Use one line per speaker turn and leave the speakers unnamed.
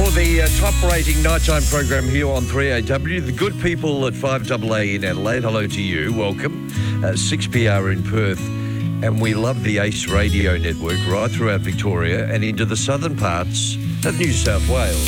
for the top rating nighttime program here on 3AW. The good people at 5AA in Adelaide, hello to you, welcome. 6PR in Perth, and we love the ACE radio network right throughout Victoria and into the southern parts of New South Wales.